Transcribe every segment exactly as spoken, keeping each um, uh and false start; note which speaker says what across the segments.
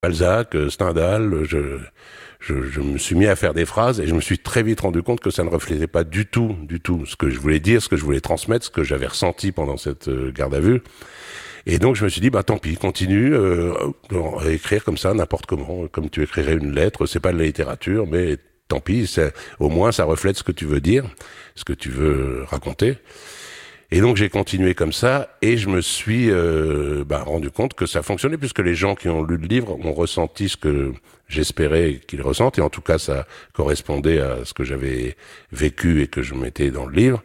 Speaker 1: Balzac, euh, Stendhal, je, je, je me suis mis à faire des phrases et je me suis très vite rendu compte que ça ne reflétait pas du tout, du tout ce que je voulais dire, ce que je voulais transmettre, ce que j'avais ressenti pendant cette euh, garde à vue. Et donc je me suis dit, bah tant pis, continue euh, à écrire comme ça, n'importe comment, comme tu écrirais une lettre, c'est pas de la littérature, mais tant pis, c'est, au moins ça reflète ce que tu veux dire, ce que tu veux raconter. Et donc j'ai continué comme ça, et je me suis euh, bah, rendu compte que ça fonctionnait, puisque les gens qui ont lu le livre ont ressenti ce que j'espérais qu'ils ressentent, et en tout cas ça correspondait à ce que j'avais vécu et que je mettais dans le livre.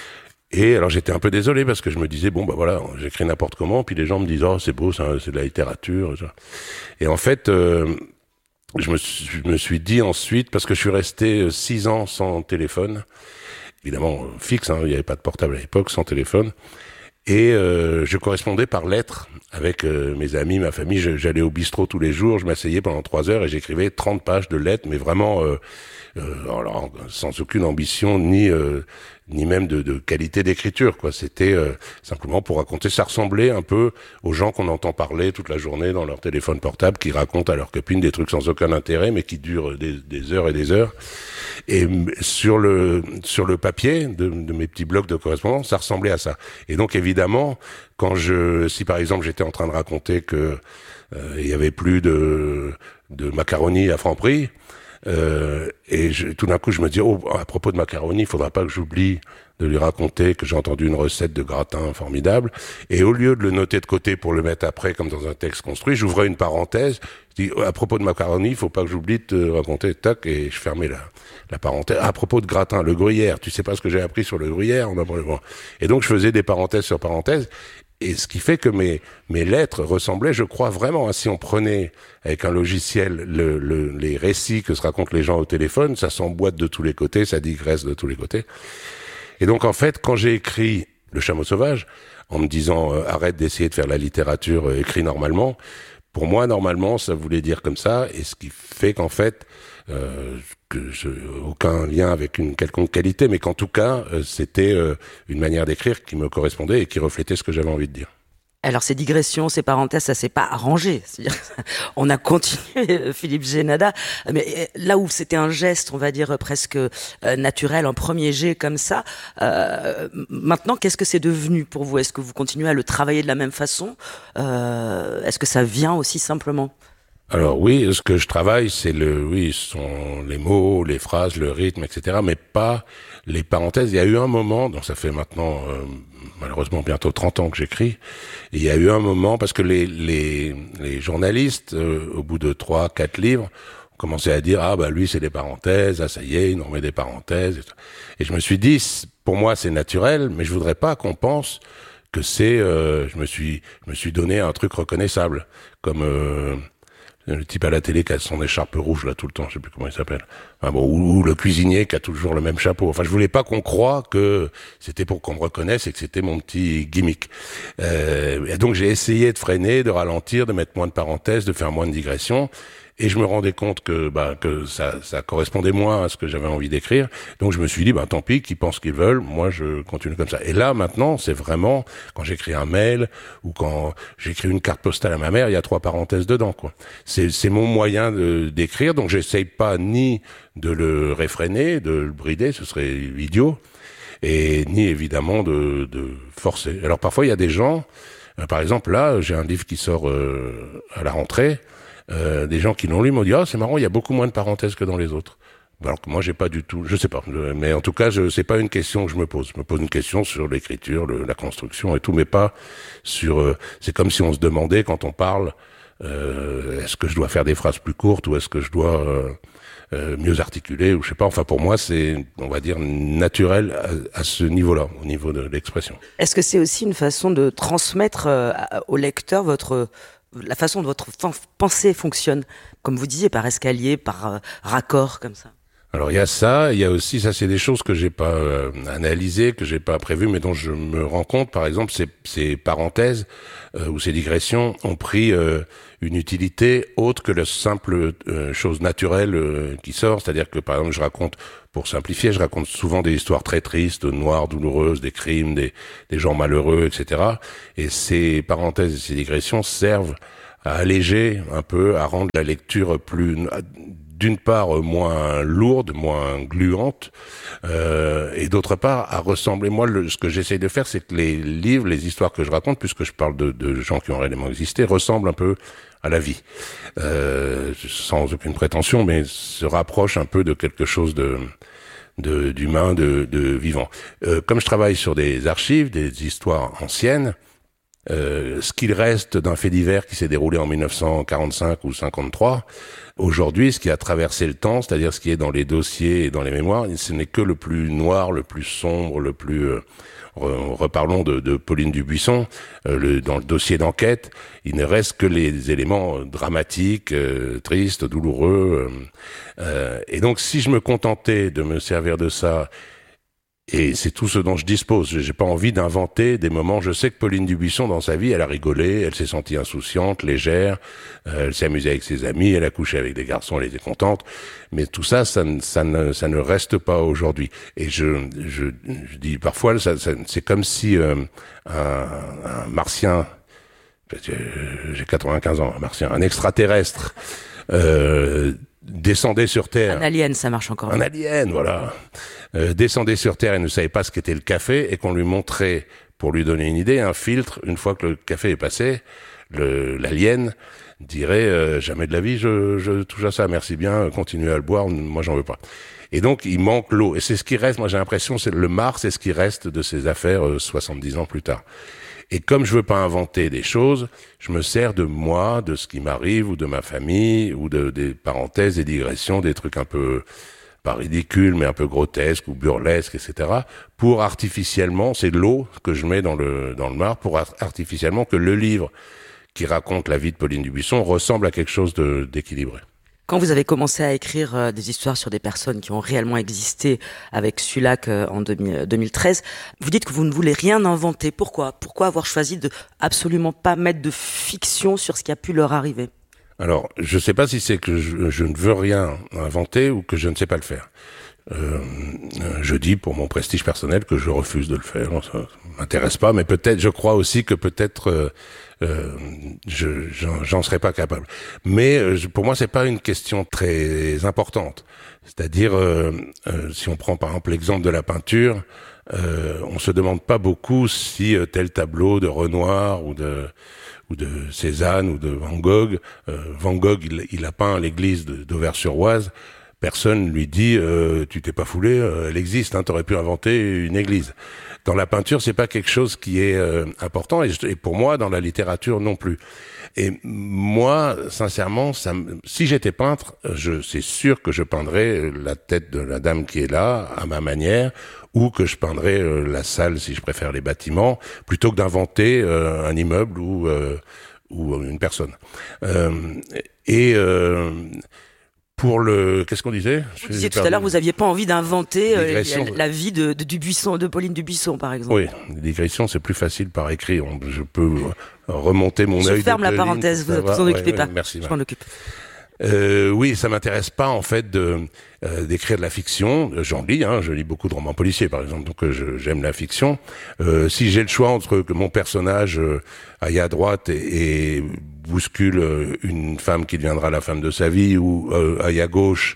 Speaker 1: Et alors j'étais un peu désolé, parce que je me disais, bon bah voilà, j'écris n'importe comment, puis les gens me disent, oh c'est beau, ça, c'est de la littérature. Et en fait, euh, je me suis, je me suis dit ensuite, parce que je suis resté six ans sans téléphone, évidemment fixe, hein, il n'y avait pas de portable à l'époque, sans téléphone, et euh, je correspondais par lettres avec euh, mes amis, ma famille. Je, j'allais au bistrot tous les jours, je m'asseyais pendant trois heures et j'écrivais trente pages de lettres, mais vraiment euh, euh, alors, sans aucune ambition ni euh, ni même de, de qualité d'écriture, quoi. C'était euh, simplement pour raconter. Ça ressemblait un peu aux gens qu'on entend parler toute la journée dans leur téléphone portable, qui racontent à leurs copines des trucs sans aucun intérêt, mais qui durent des, des heures et des heures. Et sur le sur le papier de, de mes petits blocs de correspondance, ça ressemblait à ça. Et donc évidemment, quand je, si par exemple j'étais en train de raconter que euh, il y avait plus de de macaroni à Franprix, euh, et je, tout d'un coup je me dis, oh, à propos de macaroni, il faudra pas que j'oublie de lui raconter que j'ai entendu une recette de gratin formidable. Et au lieu de le noter de côté pour le mettre après comme dans un texte construit, j'ouvrais une parenthèse. Je dis, à propos de macaroni, il faut pas que j'oublie de te raconter, tac, et je fermais la, la parenthèse. À propos de gratin, le gruyère, tu sais pas ce que j'ai appris sur le gruyère? On a... Et donc je faisais des parenthèses sur parenthèses. Et ce qui fait que mes, mes lettres ressemblaient, je crois vraiment, hein, si on prenait avec un logiciel le, le, les récits que se racontent les gens au téléphone, ça s'emboîte de tous les côtés, ça digresse de tous les côtés. Et donc en fait, quand j'ai écrit Le Chameau Sauvage, en me disant euh, arrête d'essayer de faire la littérature euh, écrit normalement, pour moi normalement ça voulait dire comme ça, et ce qui fait qu'en fait euh, que je, aucun lien avec une quelconque qualité, mais qu'en tout cas euh, c'était euh, une manière d'écrire qui me correspondait et qui reflétait ce que j'avais envie de dire.
Speaker 2: Alors ces digressions, ces parenthèses, ça s'est pas arrangé. C'est-à-dire, on a continué, Philippe Génada, mais là où c'était un geste, on va dire presque euh, naturel, un premier jet comme ça. Euh, maintenant, qu'est-ce que c'est devenu pour vous? Est-ce que vous continuez à le travailler de la même façon? euh, Est-ce que ça vient aussi simplement?
Speaker 1: Alors oui, ce que je travaille, c'est le, oui, ce sont les mots, les phrases, le rythme, et cetera, mais pas les parenthèses. Il y a eu un moment, donc ça fait maintenant euh, malheureusement bientôt trente ans que j'écris, et il y a eu un moment, parce que les les, les journalistes, euh, au bout de trois, quatre livres, ont commencé à dire, ah bah lui c'est des parenthèses, ah ça y est, il nous remet des parenthèses. Et, tout. Et je me suis dit, pour moi c'est naturel, mais je voudrais pas qu'on pense que c'est, euh, je me suis, je me suis donné un truc reconnaissable, comme... Euh, le type à la télé qui a son écharpe rouge là tout le temps, je sais plus comment il s'appelle. Enfin bon, ou, ou le cuisinier qui a toujours le même chapeau. Enfin, je voulais pas qu'on croie que c'était pour qu'on me reconnaisse et que c'était mon petit gimmick. Euh, et donc j'ai essayé de freiner, de ralentir, de mettre moins de parenthèses, de faire moins de digressions. Et je me rendais compte que bah que ça ça correspondait moins à ce que j'avais envie d'écrire. Donc je me suis dit bah tant pis, qu'ils pensent qu'ils veulent, moi je continue comme ça. Et là maintenant, c'est vraiment quand j'écris un mail ou quand j'écris une carte postale à ma mère, il y a trois parenthèses dedans quoi. C'est c'est mon moyen de d'écrire, donc j'essaye pas ni de le réfréner, de le brider, ce serait idiot, et ni évidemment de de forcer. Alors parfois il y a des gens, euh, par exemple là, j'ai un livre qui sort euh, à la rentrée. Euh, des gens qui l'ont lu m'ont dit ah oh, c'est marrant, il y a beaucoup moins de parenthèses que dans les autres. Alors que moi j'ai pas du tout, je sais pas, mais en tout cas je c'est pas une question que je me pose. Je me pose une question sur l'écriture, le, la construction et tout, mais pas sur. Euh, c'est comme si on se demandait quand on parle, euh, est-ce que je dois faire des phrases plus courtes ou est-ce que je dois euh, euh, mieux articuler ou je sais pas. Enfin pour moi c'est, on va dire, naturel à, à ce niveau-là, au niveau de l'expression.
Speaker 2: Est-ce que c'est aussi une façon de transmettre euh, au lecteur votre la façon dont votre pensée fonctionne, comme vous disiez, par escalier, par euh, raccord, comme ça?
Speaker 1: Alors il y a ça, il y a aussi, ça c'est des choses que j'ai pas euh, analysées, que j'ai pas prévues, mais dont je me rends compte. Par exemple, ces, ces parenthèses euh, ou ces digressions ont pris euh, une utilité autre que la simple euh, chose naturelle euh, qui sort. C'est-à-dire que par exemple, je raconte, pour simplifier, je raconte souvent des histoires très tristes, noires, douloureuses, des crimes, des, des gens malheureux, et cetera. Et ces parenthèses et ces digressions servent à alléger un peu, à rendre la lecture plus, d'une part, moins lourde, moins gluante, euh, et d'autre part, à ressembler. Moi, le, ce que j'essaye de faire, c'est que les livres, les histoires que je raconte, puisque je parle de, de gens qui ont réellement existé, ressemblent un peu à la vie, euh, sans aucune prétention, mais se rapprochent un peu de quelque chose de de d'humain, de, de vivant. Euh, comme je travaille sur des archives, des histoires anciennes, euh, ce qu'il reste d'un fait divers qui s'est déroulé en mille neuf cent quarante-cinq ou cinquante-trois, aujourd'hui, ce qui a traversé le temps, c'est-à-dire ce qui est dans les dossiers et dans les mémoires, ce n'est que le plus noir, le plus sombre, le plus... Euh, reparlons de, de Pauline Dubuisson, euh, le, dans le dossier d'enquête, il ne reste que les éléments dramatiques, euh, tristes, douloureux. Euh, euh, et donc, si je me contentais de me servir de ça, et c'est tout ce dont je dispose, j'ai pas envie d'inventer des moments. Je sais que Pauline Dubuisson, dans sa vie, elle a rigolé, elle s'est sentie insouciante, légère, euh, elle s'est amusée avec ses amis, elle a couché avec des garçons, elle était contente. Mais tout ça, ça, ça, ne, ça ne reste pas aujourd'hui. Et je, je, je dis parfois, ça, ça, c'est comme si euh, un, un martien, j'ai quatre-vingt-quinze ans, un martien, un extraterrestre, euh, descendait sur Terre.
Speaker 2: Un alien, ça marche encore.
Speaker 1: Un alien, voilà. Euh, descendait sur Terre et ne savait pas ce qu'était le café, et qu'on lui montrait, pour lui donner une idée, un filtre. Une fois que le café est passé, le, l'alien dirait euh, jamais de la vie je, je touche à ça, merci bien, continuez à le boire, moi j'en veux pas. Et donc il manque l'eau, et c'est ce qui reste. Moi j'ai l'impression, c'est le marc, c'est ce qui reste de ces affaires euh, soixante-dix ans plus tard. Et comme je veux pas inventer des choses, je me sers de moi, de ce qui m'arrive, ou de ma famille, ou de des parenthèses, des digressions, des trucs un peu, pas ridicules, mais un peu grotesques ou burlesques, et cetera, pour artificiellement, c'est l'eau que je mets dans le dans le marc, pour artificiellement que le livre qui raconte la vie de Pauline Dubuisson ressemble à quelque chose de, d'équilibré.
Speaker 2: Quand vous avez commencé à écrire euh, des histoires sur des personnes qui ont réellement existé avec Sulac euh, en deux mille treize, vous dites que vous ne voulez rien inventer. Pourquoi ? Pourquoi avoir choisi de absolument pas mettre de fiction sur ce qui a pu leur arriver ?
Speaker 1: Alors, je sais pas si c'est que je, je ne veux rien inventer ou que je ne sais pas le faire. Euh, je dis pour mon prestige personnel que je refuse de le faire. Ça m'intéresse pas, mais peut-être, je crois aussi que peut-être euh, euh, je, j'en, j'en serais pas capable. Mais euh, pour moi, c'est pas une question très importante. C'est-à-dire, euh, euh, si on prend par exemple l'exemple de la peinture, euh, on se demande pas beaucoup si euh, tel tableau de Renoir ou de ou de Cézanne ou de Van Gogh, euh, Van Gogh, il, il a peint l'église de, d'Auvers-sur-Oise. Personne lui dit euh, tu t'es pas foulé, euh, elle existe, hein, t'aurais pu inventer une église. Dans la peinture, c'est pas quelque chose qui est euh, important, et, je, et pour moi, dans la littérature non plus. Et moi, sincèrement, ça, si j'étais peintre, je, c'est sûr que je peindrais la tête de la dame qui est là à ma manière, ou que je peindrais euh, la salle, si je préfère les bâtiments, plutôt que d'inventer euh, un immeuble ou euh, ou une personne. Euh, et euh, Pour le, qu'est-ce qu'on disait ?
Speaker 2: Vous disiez tout à l'heure, vous aviez pas envie d'inventer euh, la, la vie de, de Dubuisson, de Pauline Dubuisson, par exemple.
Speaker 1: Oui, les digressions, c'est plus facile par écrit. On, je peux remonter mon œil.
Speaker 2: Je ferme la parenthèse, vous vous en occupez
Speaker 1: ouais,
Speaker 2: pas.
Speaker 1: Ouais, merci.
Speaker 2: Je m'en occupe.
Speaker 1: Euh, oui, ça m'intéresse pas en fait de euh, d'écrire de la fiction. J'en lis, hein, je lis beaucoup de romans policiers par exemple, donc euh, je, j'aime la fiction. Euh, si j'ai le choix entre que mon personnage euh, aille à droite et, et bouscule euh, une femme qui deviendra la femme de sa vie, ou euh, aille à gauche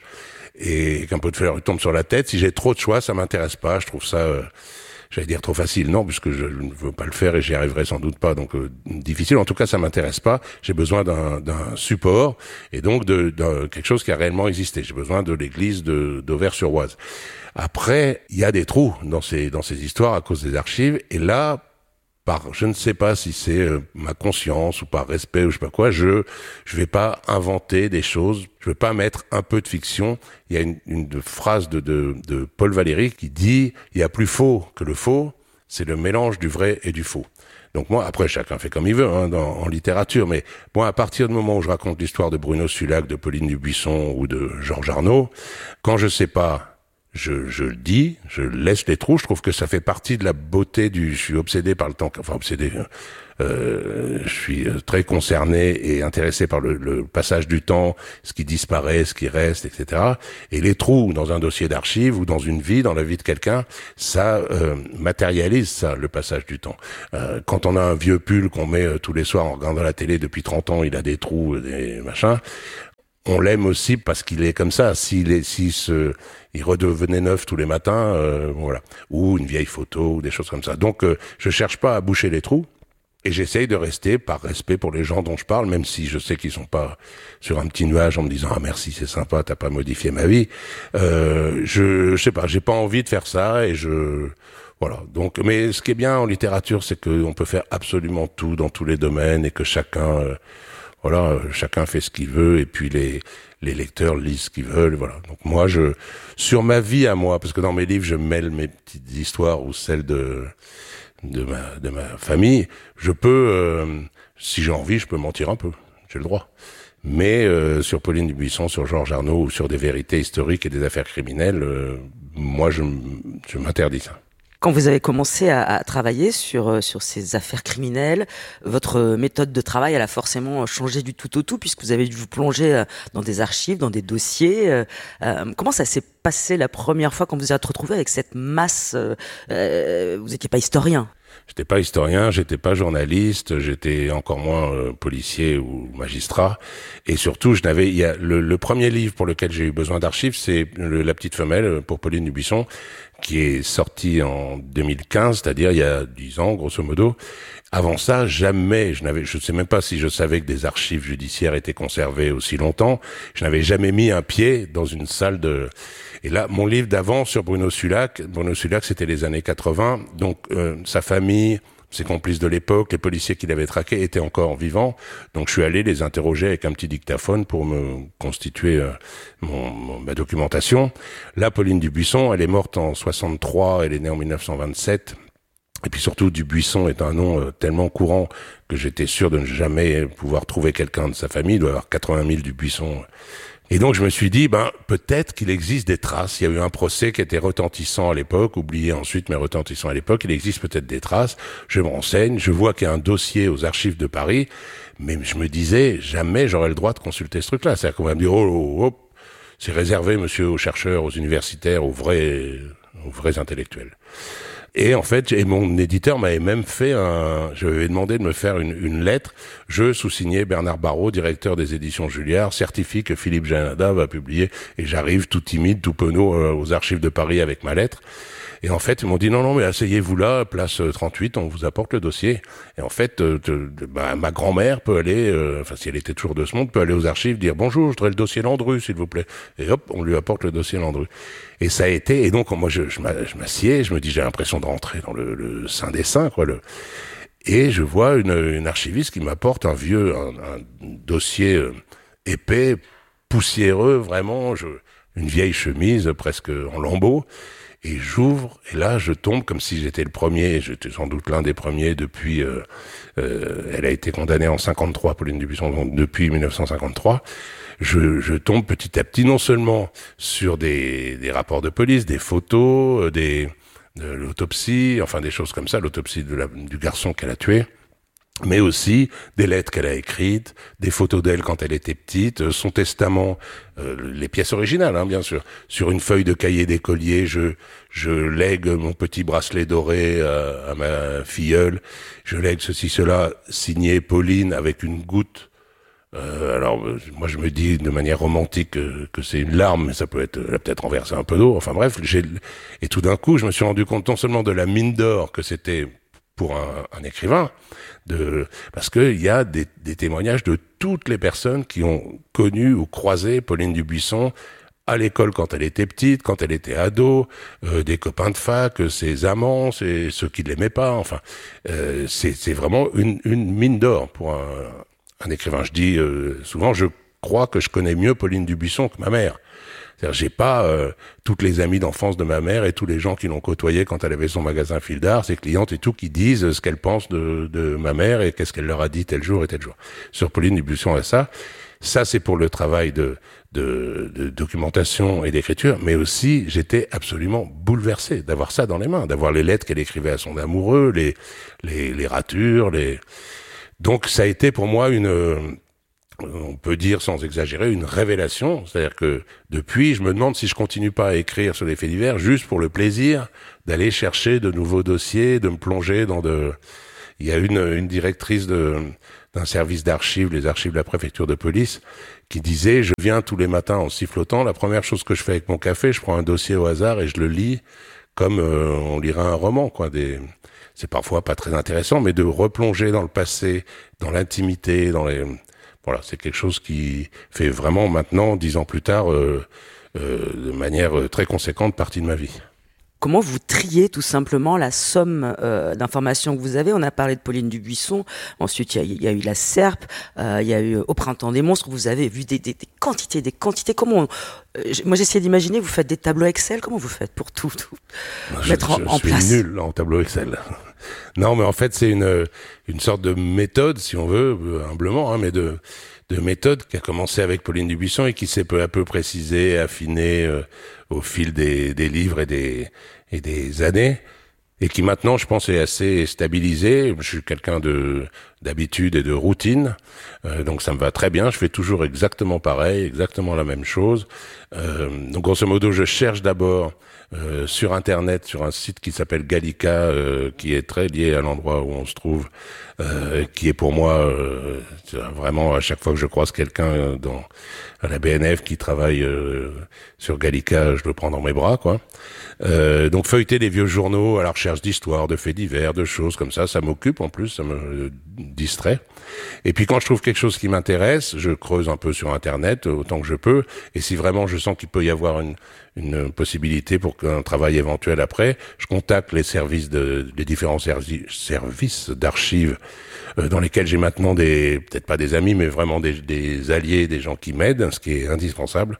Speaker 1: et qu'un peu de fleurs lui tombe sur la tête, si j'ai trop de choix, ça m'intéresse pas. Je trouve ça, euh, j'allais dire trop facile, non, puisque je ne veux pas le faire et j'y arriverai sans doute pas, donc euh, difficile. En tout cas, ça m'intéresse pas. J'ai besoin d'un, d'un support, et donc de, de quelque chose qui a réellement existé. J'ai besoin de l'église de, d'Auvers-sur-Oise. Après, il y a des trous dans ces dans ces histoires à cause des archives, et là, par, je ne sais pas si c'est euh, ma conscience ou par respect ou je sais pas quoi, je je vais pas inventer des choses, je vais pas mettre un peu de fiction. Il y a une, une phrase de, de de Paul Valéry qui dit il y a plus faux que le faux, c'est le mélange du vrai et du faux. Donc moi, après chacun fait comme il veut hein, dans, en littérature, mais moi à partir du moment où je raconte l'histoire de Bruno Sulac, de Pauline Dubuisson ou de Georges Arnaud, quand je sais pas, Je, je le dis, je laisse les trous. Je trouve que ça fait partie de la beauté du. Je suis obsédé par le temps, enfin obsédé, euh, je suis très concerné et intéressé par le, le passage du temps, ce qui disparaît, ce qui reste, et cetera. Et les trous dans un dossier d'archives ou dans une vie, dans la vie de quelqu'un, ça euh, matérialise ça, le passage du temps. Euh, quand on a un vieux pull qu'on met euh, tous les soirs en regardant la télé depuis trente ans, il a des trous, des machins. On l'aime aussi parce qu'il est comme ça. S'il est, s'il se, il redevenait neuf tous les matins, euh, voilà. Ou une vieille photo, ou des choses comme ça. Donc, euh, je cherche pas à boucher les trous. Et j'essaye de rester par respect pour les gens dont je parle, même si je sais qu'ils sont pas sur un petit nuage en me disant ah merci c'est sympa, t'as pas modifié ma vie. Euh, je, je sais pas, j'ai pas envie de faire ça et je voilà. Donc, mais ce qui est bien en littérature, c'est qu'on peut faire absolument tout dans tous les domaines et que chacun euh, Voilà, chacun fait ce qu'il veut et puis les les lecteurs lisent ce qu'ils veulent, voilà. Donc moi, je sur ma vie à moi, parce que dans mes livres, je mêle mes petites histoires ou celles de de ma de ma famille. Je peux, euh, si j'ai envie, je peux mentir un peu, j'ai le droit. Mais euh, sur Pauline Dubuisson, sur Georges Arnaud ou sur des vérités historiques et des affaires criminelles, euh, moi, je je m'interdis ça.
Speaker 2: Quand vous avez commencé à, à travailler sur sur ces affaires criminelles, votre méthode de travail, elle a forcément changé du tout au tout, puisque vous avez dû vous plonger dans des archives, dans des dossiers. Euh, comment ça s'est passé la première fois quand vous vous êtes retrouvé avec cette masse euh, Vous n'étiez pas historien.
Speaker 1: J'étais pas historien, j'étais pas journaliste, j'étais encore moins euh, policier ou magistrat, et surtout, je n'avais, il y a le, le premier livre pour lequel j'ai eu besoin d'archives, c'est le, La Petite Femelle pour Pauline Dubuisson, qui est sorti en deux mille quinze, c'est-à-dire il y a dix ans, grosso modo. Avant ça, jamais, je n'avais, je sais même pas si je savais que des archives judiciaires étaient conservées aussi longtemps. Je n'avais jamais mis un pied dans une salle de. Et là, mon livre d'avant sur Bruno Sulac, Bruno Sulac, c'était les années quatre-vingts. Donc, euh, sa famille, ses complices de l'époque, les policiers qui l'avaient traqué étaient encore vivants. Donc, je suis allé les interroger avec un petit dictaphone pour me constituer euh, mon, mon, ma documentation. Là, Pauline Dubuisson, elle est morte en soixante-trois, elle est née en mille neuf cent vingt-sept. Et puis surtout, Dubuisson est un nom euh, tellement courant que j'étais sûr de ne jamais pouvoir trouver quelqu'un de sa famille. Il doit y avoir quatre-vingt mille Dubuisson. Et donc je me suis dit, ben peut-être qu'il existe des traces. Il y a eu un procès qui était retentissant à l'époque, oublié ensuite, mais retentissant à l'époque. Il existe peut-être des traces. Je me renseigne, je vois qu'il y a un dossier aux archives de Paris, mais je me disais, jamais j'aurais le droit de consulter ce truc-là. C'est-à-dire qu'on va me dire, oh, oh, oh, c'est réservé, monsieur, aux chercheurs, aux universitaires, aux vrais, aux vrais intellectuels. Et en fait, et mon éditeur m'avait même fait un, je lui avais demandé de me faire une, une lettre. Je, sous-signé Bernard Barrault, directeur des éditions Julliard, certifie que Philippe Janada va publier. Et j'arrive tout timide, tout penaud euh, aux archives de Paris avec ma lettre. Et en fait, ils m'ont dit non, non, mais asseyez-vous là, place trente-huit, on vous apporte le dossier. Et en fait, euh, de, de, bah, ma grand-mère peut aller, euh, enfin si elle était toujours de ce monde, peut aller aux archives, dire bonjour, je voudrais le dossier Landru, s'il vous plaît. Et hop, on lui apporte le dossier Landru. Et ça a été, et donc moi je, je m'assieds, je me dis j'ai l'impression de rentrer dans le, le sein des saints, quoi. Le, et je vois une, une archiviste qui m'apporte un vieux, un, un dossier euh, épais, poussiéreux, vraiment, je, une vieille chemise presque en lambeaux. Et j'ouvre, et là, je tombe comme si j'étais le premier, j'étais sans doute l'un des premiers depuis, euh, euh, elle a été condamnée en cinquante-trois, Pauline Dubuisson, donc depuis mille neuf cent cinquante-trois. Je, je tombe petit à petit, non seulement sur des, des rapports de police, des photos, des, de l'autopsie, enfin des choses comme ça, l'autopsie de la, du garçon qu'elle a tué, mais aussi des lettres qu'elle a écrites, des photos d'elle quand elle était petite, son testament, euh, les pièces originales, hein, bien sûr. Sur une feuille de cahier d'écolier, je je lègue mon petit bracelet doré à, à ma filleule, je lègue ceci, cela, signé Pauline avec une goutte. Euh, alors, moi, je me dis de manière romantique que, que c'est une larme, mais ça peut être, elle a peut-être renversé un peu d'eau. Enfin bref, j'ai, et tout d'un coup, je me suis rendu compte non seulement de la mine d'or que c'était pour un, un écrivain, de, parce que il y a des, des témoignages de toutes les personnes qui ont connu ou croisé Pauline Dubuisson à l'école quand elle était petite, quand elle était ado, euh, des copains de fac, ses amants, c'est ceux qui l'aimaient pas. Enfin, euh, c'est, c'est vraiment une, une mine d'or pour un, un écrivain. Je dis euh, souvent, je crois que je connais mieux Pauline Dubuisson que ma mère. C'est-à-dire, j'ai pas euh, toutes les amies d'enfance de ma mère et tous les gens qui l'ont côtoyée quand elle avait son magasin Fil d'Art, ses clientes et tout, qui disent ce qu'elles pensent de, de ma mère et qu'est-ce qu'elle leur a dit tel jour et tel jour. Sur Pauline Dubuisson, à ça, Ça, c'est pour le travail de, de, de documentation et d'écriture, mais aussi, j'étais absolument bouleversé d'avoir ça dans les mains, d'avoir les lettres qu'elle écrivait à son amoureux, les, les, les ratures, les... Donc, ça a été pour moi une, on peut dire sans exagérer, une révélation. C'est-à-dire que depuis, je me demande si je continue pas à écrire sur les faits divers juste pour le plaisir d'aller chercher de nouveaux dossiers, de me plonger dans de... Il y a une, une directrice de, d'un service d'archives, les archives de la préfecture de police, qui disait, je viens tous les matins en sifflotant, la première chose que je fais avec mon café, je prends un dossier au hasard et je le lis comme euh, on lirait un roman, quoi. Des... C'est parfois pas très intéressant, mais de replonger dans le passé, dans l'intimité, dans les... Voilà, c'est quelque chose qui fait vraiment maintenant, dix ans plus tard, euh, euh, de manière très conséquente, partie de ma vie.
Speaker 2: Comment vous triez tout simplement la somme euh, d'informations que vous avez? On a parlé de Pauline Dubuisson, ensuite il y, y a eu la Serpe, euh, il y a eu Au printemps des monstres, vous avez vu des, des, des quantités, des quantités. Comment on, euh, moi j'essayais d'imaginer, vous faites des tableaux Excel, comment vous faites pour tout, tout
Speaker 1: je,
Speaker 2: mettre en,
Speaker 1: je
Speaker 2: en
Speaker 1: suis
Speaker 2: place?
Speaker 1: nul en tableau Excel. Non, mais en fait c'est une une sorte de méthode, si on veut, humblement, hein, mais de de méthode qui a commencé avec Pauline Dubuisson et qui s'est peu à peu précisée, affinée euh, au fil des, des livres et des, et des années, et qui maintenant, je pense, est assez stabilisée. Je suis quelqu'un de d'habitude et de routine, euh, donc ça me va très bien. Je fais toujours exactement pareil, exactement la même chose. Euh, donc grosso modo, je cherche d'abord euh, sur Internet, sur un site qui s'appelle Gallica, euh, qui est très lié à l'endroit où on se trouve, euh, qui est pour moi euh, vraiment, à chaque fois que je croise quelqu'un dans à la B N F qui travaille euh, sur Gallica, je le prends dans mes bras, quoi. Euh, donc feuilleter les vieux journaux à la recherche d'histoires, de faits divers, de choses comme ça, ça m'occupe en plus, ça me distrait. Et puis quand je trouve quelque chose qui m'intéresse, je creuse un peu sur Internet autant que je peux, et si vraiment je sens qu'il peut y avoir une, une possibilité pour qu'un travail éventuel après, je contacte les services de, les différents servi- services d'archives euh, dans lesquels j'ai maintenant des, peut-être pas des amis, mais vraiment des, des alliés, des gens qui m'aident, ce qui est indispensable.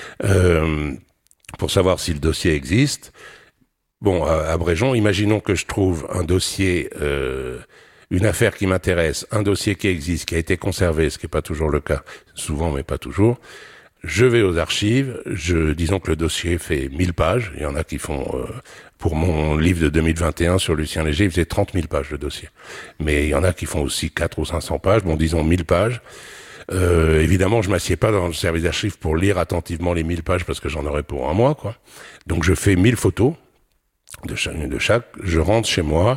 Speaker 1: Euh, pour savoir si le dossier existe. Bon, abrégeons, imaginons que je trouve un dossier, euh, une affaire qui m'intéresse, un dossier qui existe, qui a été conservé, ce qui n'est pas toujours le cas, souvent mais pas toujours. Je vais aux archives, je, disons que le dossier fait mille pages, il y en a qui font, euh, pour mon livre de deux mille vingt et un sur Lucien Léger, il faisait trente mille pages le dossier. Mais il y en a qui font aussi quatre ou cinq cents pages, bon disons mille pages. Euh, évidemment, je m'assieds pas dans le service d'archives pour lire attentivement les mille pages parce que j'en aurais pour un mois, quoi. Donc, je fais mille photos de chaque, de chaque. Je rentre chez moi,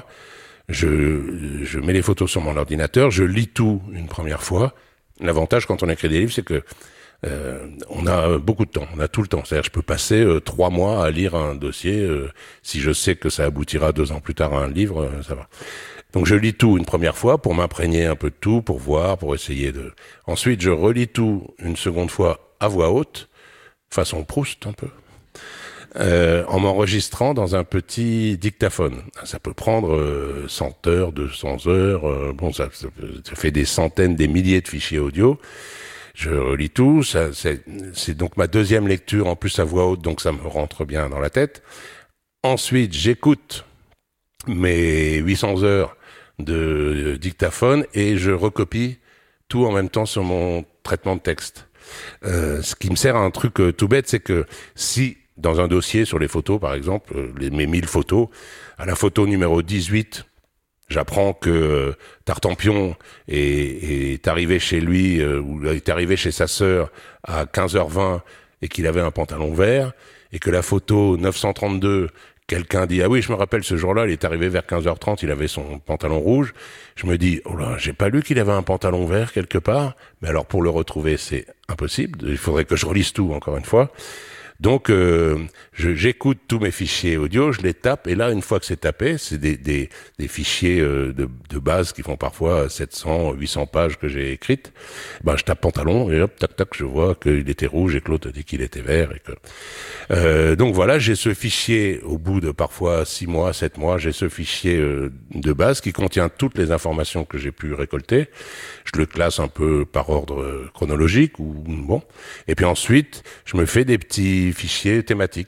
Speaker 1: je, je mets les photos sur mon ordinateur, je lis tout une première fois. L'avantage quand on écrit des livres, c'est que euh, on a beaucoup de temps, on a tout le temps. C'est-à-dire, je peux passer euh, trois mois à lire un dossier. Euh, si je sais que ça aboutira deux ans plus tard à un livre, euh, ça va. Donc je lis tout une première fois pour m'imprégner un peu de tout, pour voir, pour essayer de... Ensuite, je relis tout une seconde fois à voix haute, façon Proust un peu, euh, en m'enregistrant dans un petit dictaphone. Ça peut prendre euh, cent heures, deux cents heures, euh, bon, ça, ça, ça fait des centaines, des milliers de fichiers audio. Je relis tout, ça, c'est, c'est donc ma deuxième lecture en plus à voix haute, donc ça me rentre bien dans la tête. Ensuite, j'écoute mes huit cents heures de dictaphone et je recopie tout en même temps sur mon traitement de texte. Euh, ce qui me sert à un truc euh, tout bête, c'est que si dans un dossier sur les photos, par exemple, euh, les, mes mille photos, à la photo numéro dix-huit, j'apprends que euh, Tartampion est, est arrivé chez lui euh, ou est arrivé chez sa sœur à quinze heures vingt et qu'il avait un pantalon vert, et que la photo neuf cent trente-deux, quelqu'un dit « Ah oui, je me rappelle, ce jour-là, il est arrivé vers quinze heures trente, il avait son pantalon rouge. » Je me dis « Oh là, j'ai pas lu qu'il avait un pantalon vert quelque part. » Mais alors, pour le retrouver, c'est impossible. Il faudrait que je relise tout, encore une fois. Donc, euh, je, j'écoute tous mes fichiers audio, je les tape, et là, une fois que c'est tapé, c'est des, des, des fichiers euh, de, de base qui font parfois sept cents, huit cents pages que j'ai écrites. Ben, je tape pantalon, et hop, tac, tac, je vois qu'il était rouge et que l'autre a dit qu'il était vert. Et que... euh, donc voilà, j'ai ce fichier, au bout de parfois six mois, sept mois, j'ai ce fichier euh, de base qui contient toutes les informations que j'ai pu récolter. Je le classe un peu par ordre chronologique, ou bon. Et puis ensuite, je me fais des petits fichiers thématiques.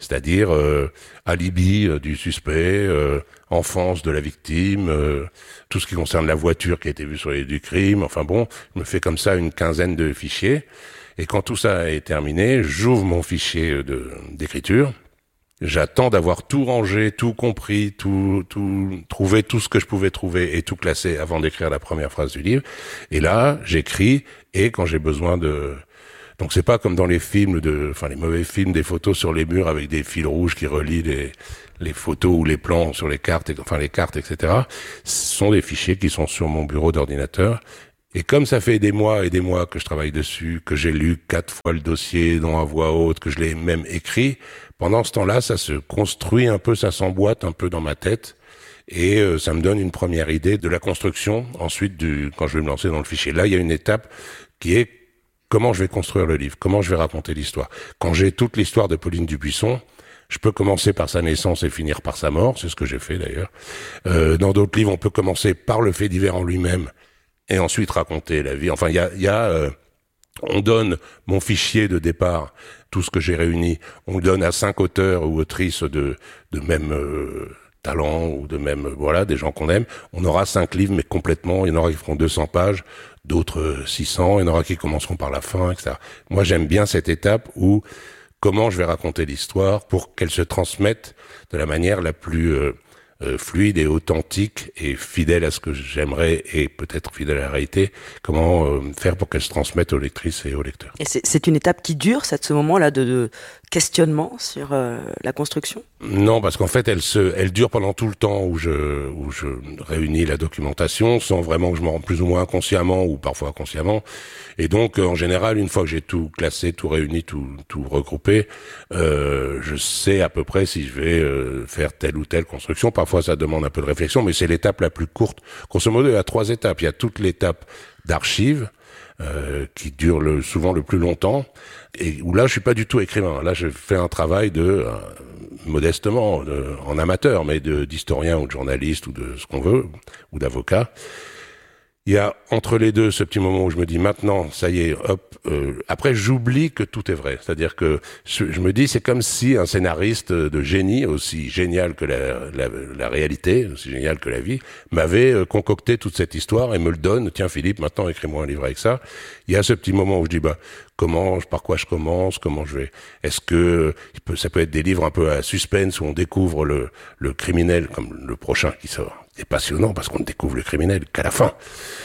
Speaker 1: c'est-à-dire euh, alibi euh, du suspect, euh, enfance de la victime, euh, tout ce qui concerne la voiture qui a été vue sur les lieux du crime. Enfin bon, je me fais comme ça une quinzaine de fichiers. Et quand tout ça est terminé, j'ouvre mon fichier de, d'écriture. J'attends d'avoir tout rangé, tout compris, tout, tout trouvé, tout ce que je pouvais trouver et tout classé avant d'écrire la première phrase du livre. Et là, j'écris. Et quand j'ai besoin de Donc c'est pas comme dans les films de, enfin les mauvais films, des photos sur les murs avec des fils rouges qui relient les les photos ou les plans sur les cartes, et, enfin les cartes, et cetera. Ce sont des fichiers qui sont sur mon bureau d'ordinateur. Et comme ça fait des mois et des mois que je travaille dessus, que j'ai lu quatre fois le dossier dans à voix haute, que je l'ai même écrit, pendant ce temps-là, ça se construit un peu, ça s'emboîte un peu dans ma tête. Et euh, ça me donne une première idée de la construction. Ensuite, du, quand je vais me lancer dans le fichier, là, il y a une étape qui est comment je vais construire le livre, comment je vais raconter l'histoire. Quand j'ai toute l'histoire de Pauline Dubuisson, je peux commencer par sa naissance et finir par sa mort, c'est ce que j'ai fait d'ailleurs. Euh, dans d'autres livres, on peut commencer par le fait divers en lui-même et ensuite raconter la vie. Enfin, il y a, il y a euh, on donne mon fichier de départ, tout ce que j'ai réuni, on le donne à cinq auteurs ou autrices de, de même euh, talent ou de même, voilà, des gens qu'on aime. On aura cinq livres, mais complètement, il y en aura qui feront deux cents pages, d'autres six cents, il y en aura qui commenceront par la fin, et cetera. Moi, j'aime bien cette étape où comment je vais raconter l'histoire pour qu'elle se transmette de la manière la plus euh, euh, fluide et authentique et fidèle à ce que j'aimerais et peut-être fidèle à la réalité. Comment euh, faire pour qu'elle se transmette aux lectrices et aux lecteurs.
Speaker 2: Et c'est, c'est une étape qui dure, cette, ce moment-là de, de questionnement sur euh, la construction ?
Speaker 1: Non, parce qu'en fait, elle se, elle dure pendant tout le temps où je, où je réunis la documentation, sans vraiment que je me rende plus ou moins inconsciemment ou parfois inconsciemment. Et donc, en général, une fois que j'ai tout classé, tout réuni, tout, tout regroupé, euh, je sais à peu près si je vais euh, faire telle ou telle construction. Parfois, ça demande un peu de réflexion, mais c'est l'étape la plus courte. Grosso modo, il y a trois étapes. Il y a toute l'étape d'archives, Euh, qui dure le, souvent le plus longtemps, et où là je suis pas du tout écrivain. Là je fais un travail de euh, modestement de, en amateur, mais de d'historien ou de journaliste ou de ce qu'on veut ou d'avocat. Il y a entre les deux ce petit moment où je me dis maintenant ça y est, hop. Euh, après j'oublie que tout est vrai, c'est-à-dire que je, je me dis c'est comme si un scénariste de génie aussi génial que la, la, la réalité, aussi génial que la vie, m'avait euh, concocté toute cette histoire et me le donne. Tiens Philippe, maintenant écris-moi un livre avec ça. Il y a ce petit moment où je dis bah comment, par quoi je commence, comment je vais. Est-ce que il peut, ça peut être des livres un peu à suspense où on découvre le, le criminel comme le prochain qui sort. C'est passionnant parce qu'on ne découvre le criminel qu'à la fin.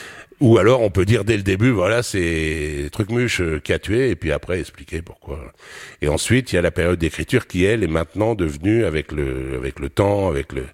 Speaker 1: Ou alors on peut dire dès le début, voilà, c'est Trucmuche qui a tué, et puis après expliquer pourquoi. Et ensuite, il y a la période d'écriture qui, elle, est maintenant devenue, avec le avec le temps, avec le,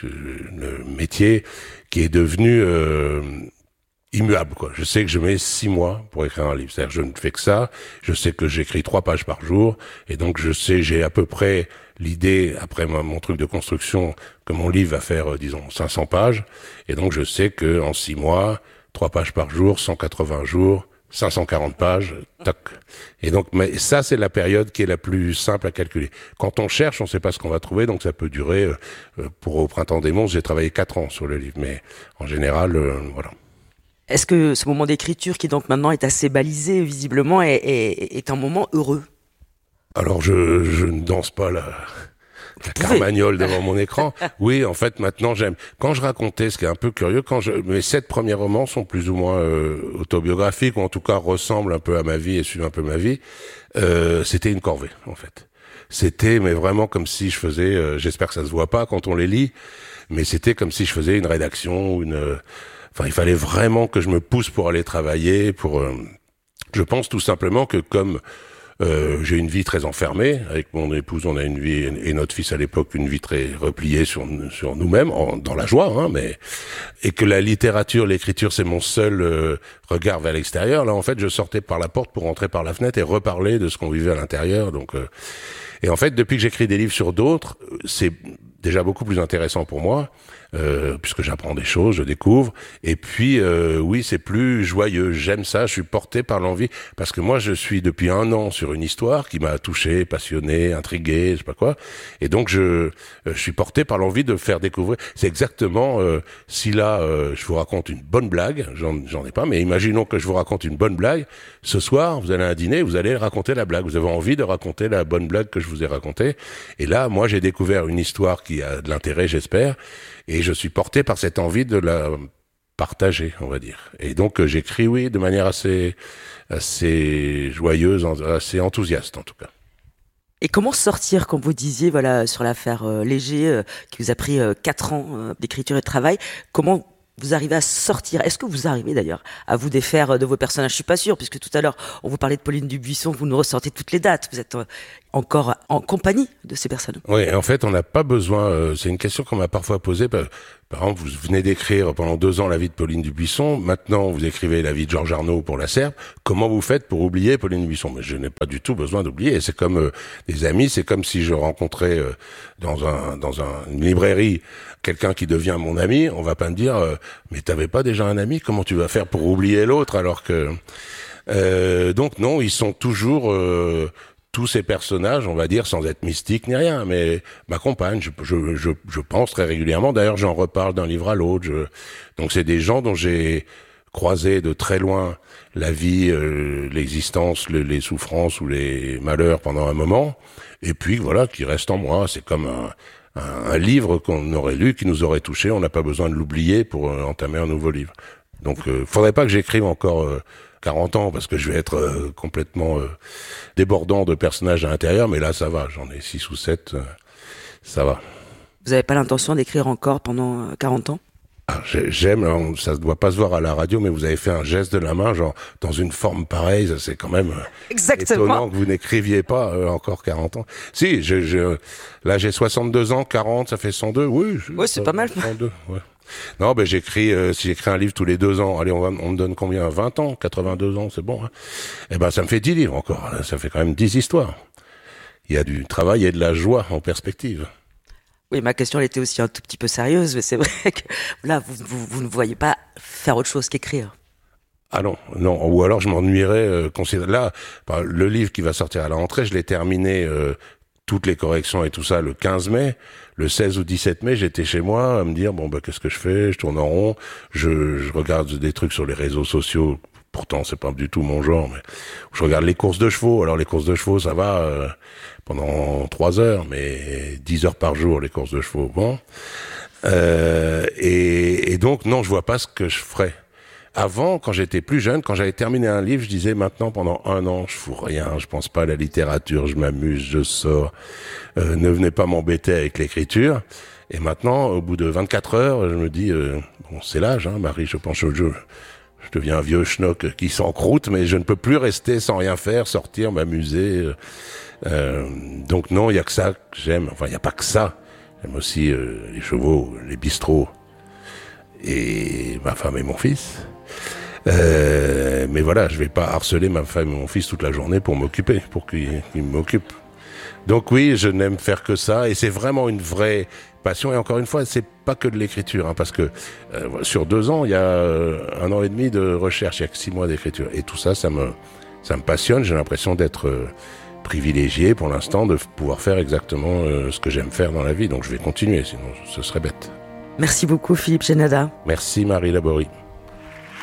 Speaker 1: le métier, qui est devenu euh, immuable, quoi. Je sais que je mets six mois pour écrire un livre. C'est-à-dire, je ne fais que ça. Je sais que j'écris trois pages par jour, et donc je sais, j'ai à peu près l'idée, après mon, mon truc de construction, que mon livre va faire, euh, disons, cinq cents pages, et donc je sais que en six mois, trois pages par jour, cent quatre-vingts jours, cinq cent quarante pages, toc. Et donc, mais ça, c'est la période qui est la plus simple à calculer. Quand on cherche, on ne sait pas ce qu'on va trouver, donc ça peut durer, euh, pour au Printemps des monstres, j'ai travaillé quatre ans sur le livre, mais en général, euh, voilà.
Speaker 2: Est-ce que ce moment d'écriture, qui donc maintenant est assez balisé, visiblement, est, est, est un moment heureux ?
Speaker 1: Alors, je, je ne danse pas la... la carmagnole devant mon écran. Oui, en fait, maintenant, j'aime. Quand je racontais, ce qui est un peu curieux, quand je, mes sept premiers romans sont plus ou moins euh, autobiographiques, ou en tout cas ressemblent un peu à ma vie et suivent un peu ma vie, euh, c'était une corvée, en fait. C'était, mais vraiment comme si je faisais, euh, j'espère que ça se voit pas quand on les lit, mais c'était comme si je faisais une rédaction, ou une... Euh, enfin, il fallait vraiment que je me pousse pour aller travailler, pour... Euh, je pense tout simplement que comme... Euh, j'ai une vie très enfermée. Avec mon épouse, on a une vie, et notre fils à l'époque, une vie très repliée sur sur nous-mêmes, en, dans la joie, hein, mais et que la littérature, l'écriture, c'est mon seul euh, regard vers l'extérieur. Là, en fait, je sortais par la porte pour rentrer par la fenêtre et reparler de ce qu'on vivait à l'intérieur. Donc, euh, et en fait, depuis que j'écris des livres sur d'autres, c'est déjà beaucoup plus intéressant pour moi. euh, puisque j'apprends des choses, je découvre. Et puis, euh, oui, c'est plus joyeux. J'aime ça, je suis porté par l'envie. Parce que moi, je suis depuis un an sur une histoire qui m'a touché, passionné, intrigué, je sais pas quoi. Et donc, je, je suis porté par l'envie de faire découvrir. C'est exactement, euh, si là, euh, je vous raconte une bonne blague, j'en, j'en ai pas, mais imaginons que je vous raconte une bonne blague. Ce soir, vous allez à un dîner, vous allez raconter la blague. Vous avez envie de raconter la bonne blague que je vous ai racontée. Et là, moi, j'ai découvert une histoire qui a de l'intérêt, j'espère. Et je suis porté par cette envie de la partager, on va dire. Et donc, euh, j'écris, oui, de manière assez, assez joyeuse, assez enthousiaste, en tout cas.
Speaker 2: Et comment sortir, comme vous disiez, voilà, sur l'affaire euh, Léger, euh, qui vous a pris euh, quatre ans euh, d'écriture et de travail, comment vous arrivez à sortir? Est-ce que vous arrivez d'ailleurs à vous défaire de vos personnages? Je suis pas sûre, puisque tout à l'heure, on vous parlait de Pauline Dubuisson, vous nous ressortez toutes les dates. Vous êtes euh, encore en compagnie de ces personnes.
Speaker 1: Oui, en fait, on n'a pas besoin... Euh, c'est une question qu'on m'a parfois posée. Par, par exemple, vous venez d'écrire pendant deux ans la vie de Pauline Dubuisson. Maintenant, vous écrivez la vie de Georges Arnaud pour La Serpe. Comment vous faites pour oublier Pauline Dubuisson? Mais je n'ai pas du tout besoin d'oublier. C'est comme euh, des amis. C'est comme si je rencontrais euh, dans un dans un, une librairie quelqu'un qui devient mon ami. On va pas me dire euh, mais t'avais pas déjà un ami? Comment tu vas faire pour oublier l'autre? Alors que euh, donc non, ils sont toujours euh, tous ces personnages, on va dire, sans être mystique ni rien, mais m'accompagnent. Je, je, je, je pense très régulièrement. D'ailleurs, j'en reparle d'un livre à l'autre. Je... Donc, c'est des gens dont j'ai croisé de très loin la vie, euh, l'existence, le, les souffrances ou les malheurs pendant un moment, et puis voilà, qui restent en moi. C'est comme un, un, un livre qu'on aurait lu, qui nous aurait touché. On n'a pas besoin de l'oublier pour euh, entamer un nouveau livre. Donc, euh, faudrait pas que j'écrive encore euh, quarante ans, parce que je vais être euh, complètement euh, débordant de personnages à l'intérieur, mais là, ça va, j'en ai six ou sept, euh, ça va.
Speaker 2: Vous n'avez pas l'intention d'écrire encore pendant quarante ans?
Speaker 1: Ah, j'aime, ça ne doit pas se voir à la radio, mais vous avez fait un geste de la main, genre, dans une forme pareille, ça, c'est quand même
Speaker 2: Exactement.
Speaker 1: étonnant que vous n'écriviez pas euh, encore quarante ans. Si, je, je, là, j'ai soixante-deux ans, quarante, ça fait cent deux, oui.
Speaker 2: Oui, c'est pas mal.
Speaker 1: cent deux, ouais. Non, ben j'écris, euh, si j'écris un livre tous les deux ans, allez, on, va, on me donne combien? vingt ans, quatre-vingt-deux ans, c'est bon. Hein. Eh ben, ça me fait dix livres encore. Ça fait quand même dix histoires. Il y a du travail et de la joie en perspective.
Speaker 2: Oui, ma question elle était aussi un tout petit peu sérieuse, mais c'est vrai que là, vous, vous, vous ne voyez pas faire autre chose qu'écrire.
Speaker 1: Ah non, non. Ou alors je m'ennuierais. Euh, considé- là, bah, le livre qui va sortir à la rentrée, je l'ai terminé. Euh, toutes les corrections et tout ça le quinze mai, le seize ou dix-sept mai, j'étais chez moi à me dire bon bah qu'est-ce que je fais, je tourne en rond, je, je regarde des trucs sur les réseaux sociaux, pourtant c'est pas du tout mon genre, mais je regarde les courses de chevaux. Alors les courses de chevaux ça va euh, pendant trois heures, mais dix heures par jour les courses de chevaux, bon. Euh, et, et donc non, je vois pas ce que je ferais. Avant, quand j'étais plus jeune, quand j'avais terminé un livre, je disais maintenant pendant un an, je fous rien, je pense pas à la littérature, je m'amuse, je sors, euh, ne venez pas m'embêter avec l'écriture. Et maintenant, au bout de vingt-quatre heures, je me dis, euh, bon, c'est l'âge, hein, Marie, je pense au jeu. Je deviens un vieux schnock qui s'encroute, mais je ne peux plus rester sans rien faire, sortir, m'amuser. Euh, donc non, il y a que ça que j'aime. Enfin, il y a pas que ça. J'aime aussi euh, les chevaux, les bistrots et ma femme et mon fils. Euh, mais voilà, je vais pas harceler ma femme et mon fils toute la journée pour m'occuper, pour qu'ils, qu'ils m'occupent. Donc oui, je n'aime faire que ça, et c'est vraiment une vraie passion. Et encore une fois, c'est pas que de l'écriture, hein, parce que euh, sur deux ans, il y a euh, un an et demi de recherche, il y a que six mois d'écriture, et tout ça, ça me, ça me passionne. J'ai l'impression d'être euh, privilégié pour l'instant, de pouvoir faire exactement euh, ce que j'aime faire dans la vie. Donc je vais continuer, sinon ce serait bête.
Speaker 2: Merci beaucoup, Philippe Génada.
Speaker 1: Merci Marie Laborie.